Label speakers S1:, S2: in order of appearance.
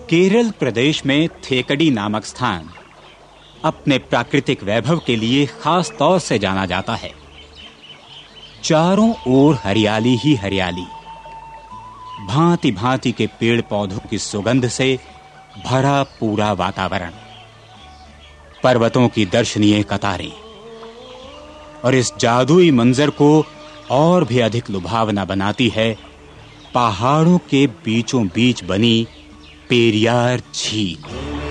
S1: केरल प्रदेश में थेकडी नामक स्थान अपने प्राकृतिक वैभव के लिए खास तौर से जाना जाता है। चारों ओर हरियाली ही हरियाली, भांति-भांति के पेड़ पौधों की सुगंध से भरा पूरा वातावरण, पर्वतों की दर्शनीय कतारें, और इस जादुई मंजर को और भी अधिक लुभावना बनाती है पहाड़ों के बीचों बीच बनी पेरियार झील।